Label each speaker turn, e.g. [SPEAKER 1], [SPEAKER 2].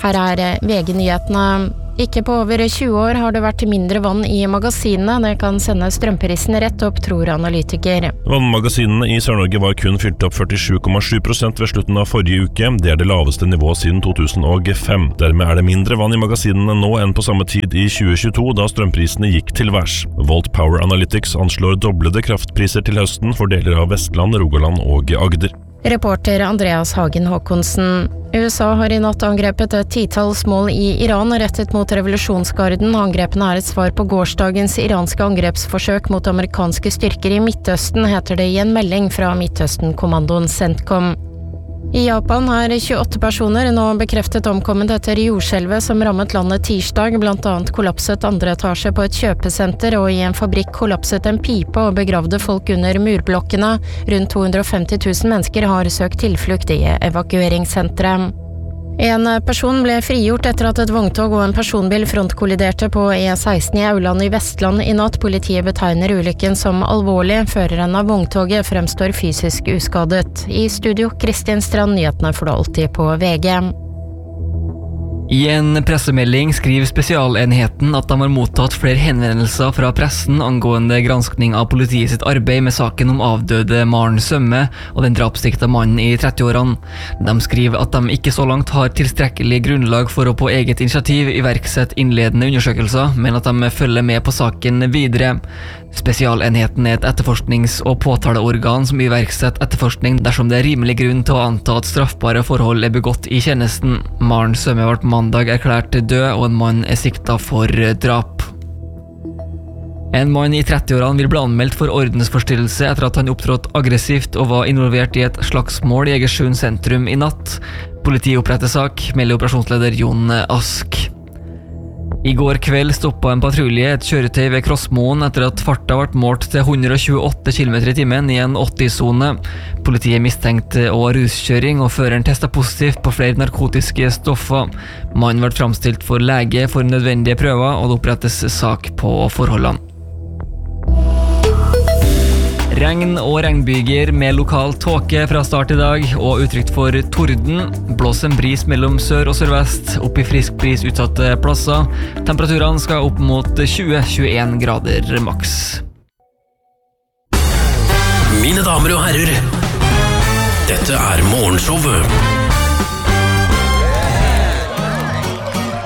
[SPEAKER 1] Her VG-nyhetene. Ikke på over 20 år har det vært mindre vann i magasinene. Det kan sende strømprisen rett opp, tror analytiker.
[SPEAKER 2] Vannmagasinene i Sør-Norge var kun fylt opp 47,7% ved slutten av forrige uke. Det det laveste nivået siden 2005. Dermed det mindre vann i magasinene nå enn på samme tid i 2022, da strømprisene gikk til værs. Volt Power Analytics anslår doblede kraftpriser til høsten for deler av Vestland, Rogaland og Agder.
[SPEAKER 1] Reporter Andreas Hagen Håkonsen. USA har i natt angrepet et titalls mål i Iran rettet mot revolusjonsgarden. Angrepene et svar på gårsdagens iranske angrepsforsøk mot amerikanske styrker i Midtøsten, heter det i en melding fra Midtøsten-kommandoen CENTCOM. I Japan 28 personer nå bekreftet omkommet etter jordskjelvet som rammet landet tirsdag. Blant annet kollapset andre etasje på et kjøpesenter, og i en fabrikk kollapset en pipe og begravde folk under murblokkene. Rundt 250 000 mennesker har søkt tilflukt i evakueringssenteret. En person ble frigjort etter at et vogntog og en personbil frontkolliderte på E16 i Auland i Vestland i natt. Politiet betegner ulykken som alvorlig. Føreren av vogntoget fremstår fysisk uskadet. I studio, Kristin Strand, nyhetene får du alltid på VG.
[SPEAKER 3] I en pressemelding skriver spesialenheten at de har mottatt flere henvendelser fra pressen angående granskning av politiet sitt arbeid med saken om avdøde Maren Sømme og den drapssikta mannen i 30-årene. De skriver at de ikke så langt har tilstrekkelig grunnlag for å på eget initiativ iverksette innledende undersøkelser, men at de følger med på saken videre. Spesialenheten et etterforsknings- og påtaleorgan som iverksetter etterforskning dersom det rimelig grunn til å anta at straffbare forhold begått i tjenesten. Maren Sømme ble mandag erklært død, og en mann sikta for drap. En mann i 30-årene vil bli anmeldt for ordensforstyrrelse etter at han opptrådte aggressivt og var involvert i et slagsmål i Egersund sentrum i natt. Politiet oppretter sak, melder operasjonsleder Jon Ask. I går kveld stoppet en patrulje et kjøretøy ved Krossmoen etter at farta ble målt til 128 km i timen i en 80-zone. Politiet mistenkte også ruskjøring, og føreren testet positivt på flere narkotiske stoffer. Mannen ble framstilt for lege for nødvendige prøver, og det opprettes sak på forholdene. Regn og regnbyger med lokal tåke fra start i dag, og utrygt for torden. Blås en bris mellom sør og sørvest, opp i frisk bris utsatte plasser. Temperaturene skal opp mot 20-21 grader maks.
[SPEAKER 4] Mine damer og herrer, dette Morgenshowet